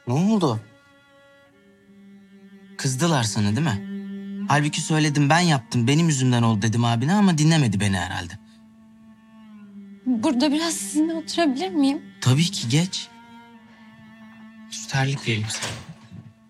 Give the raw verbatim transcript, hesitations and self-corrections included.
Ne oldu? Kızdılar sana değil mi? Halbuki söyledim, ben yaptım, benim yüzümden oldu dedim abine ama dinlemedi beni herhalde. Burada biraz sizinle oturabilir miyim? Tabii ki, geç. Şu terlik vereyim sana.